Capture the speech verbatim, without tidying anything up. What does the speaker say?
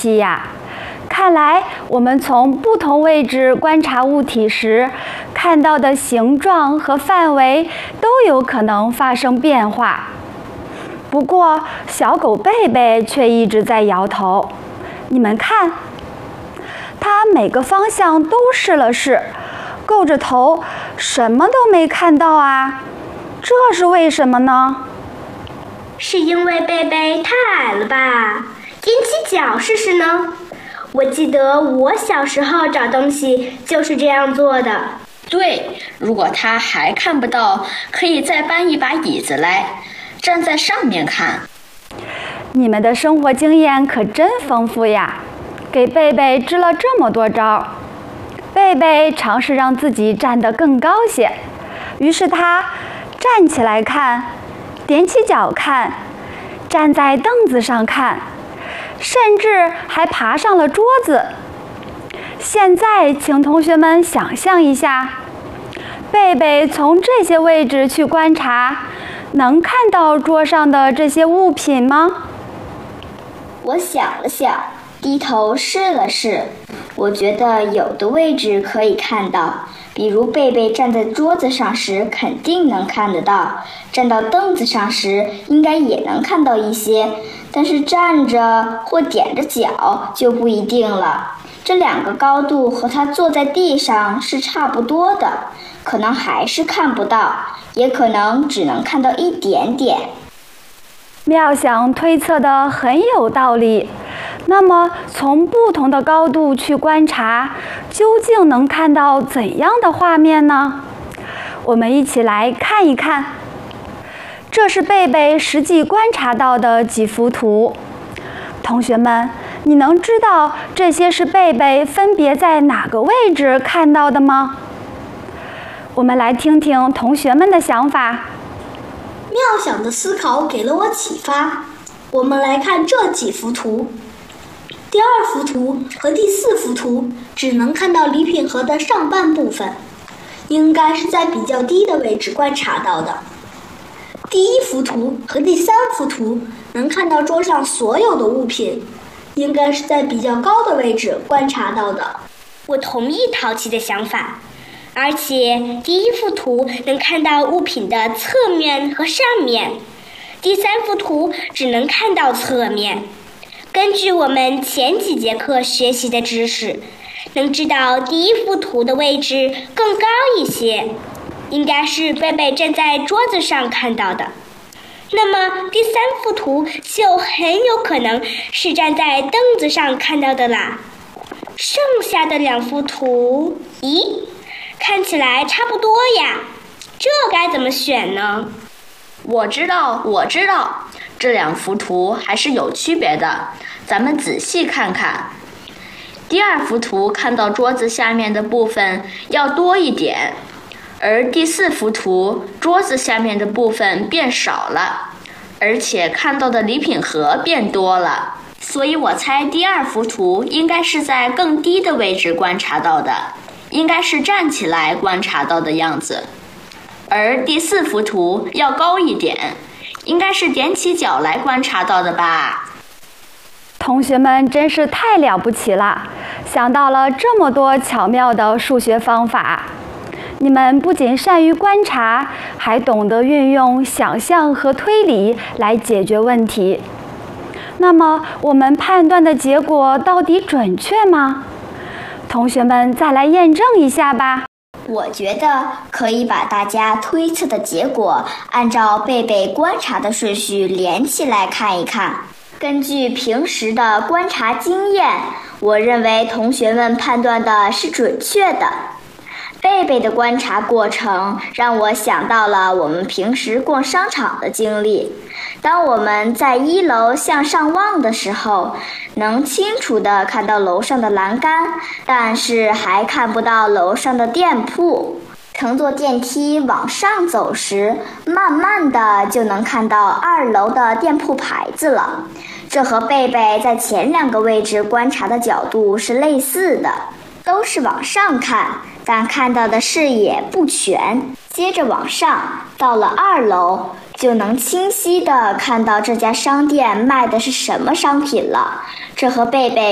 细呀！看来我们从不同位置观察物体时，看到的形状和范围都有可能发生变化。不过，小狗贝贝却一直在摇头。你们看，它每个方向都试了试，够着头，什么都没看到啊！这是为什么呢？ 是因为贝贝太矮了吧？踮起脚试试呢？我记得我小时候找东西就是这样做的。 对，如果他还看不到，可以再搬一把椅子来，站在上面看。 你们的生活经验可真丰富呀，给贝贝支了这么多招。贝贝尝试让自己站得更高些，于是他站起来看，踮起脚看，站在凳子上看，甚至还爬上了桌子。现在请同学们想象一下，贝贝从这些位置去观察，能看到桌上的这些物品吗？ 我想了想，低头试了试，我觉得有的位置可以看到，比如贝贝站在桌子上时肯定能看得到，站到凳子上时应该也能看到一些，但是站着或踮着脚就不一定了。这两个高度和他坐在地上是差不多的，可能还是看不到，也可能只能看到一点点。 妙想推测的很有道理。那么从不同的高度去观察，究竟能看到怎样的画面呢？我们一起来看一看。这是贝贝实际观察到的几幅图。同学们，你能知道这些是贝贝分别在哪个位置看到的吗？我们来听听同学们的想法。 妙想的思考给了我启发。我们来看这几幅图。第二幅图和第四幅图只能看到礼品盒的上半部分，应该是在比较低的位置观察到的。第一幅图和第三幅图能看到桌上所有的物品，应该是在比较高的位置观察到的。 我同意淘气的想法，而且第一幅图能看到物品的侧面和上面，第三幅图只能看到侧面。根据我们前几节课学习的知识，能知道第一幅图的位置更高一些，应该是贝贝站在桌子上看到的。那么第三幅图就很有可能是站在凳子上看到的啦。剩下的两幅图，咦，看起来差不多呀，这该怎么选呢？ 我知道，我知道，这两幅图还是有区别的，咱们仔细看看。第二幅图看到桌子下面的部分要多一点，而第四幅图桌子下面的部分变少了，而且看到的礼品盒变多了。所以我猜第二幅图应该是在更低的位置观察到的，应该是站起来观察到的样子。而第四幅图要高一点，应该是踮起脚来观察到的吧。 同学们真是太了不起了，想到了这么多巧妙的数学方法。你们不仅善于观察，还懂得运用想象和推理来解决问题。那么我们判断的结果到底准确吗？同学们再来验证一下吧。 我觉得可以把大家推测的结果按照贝贝观察的顺序连起来看一看。根据平时的观察经验，我认为同学们判断的是准确的。贝贝的观察过程让我想到了我们平时逛商场的经历。当我们在一楼向上望的时候，能清楚地看到楼上的栏杆，但是还看不到楼上的店铺。乘坐电梯往上走时，慢慢的就能看到二楼的店铺牌子了。这和贝贝在前两个位置观察的角度是类似的，都是往上看，但看到的视野不全。接着往上，到了二楼，就能清晰地看到这家商店卖的是什么商品了。这和贝贝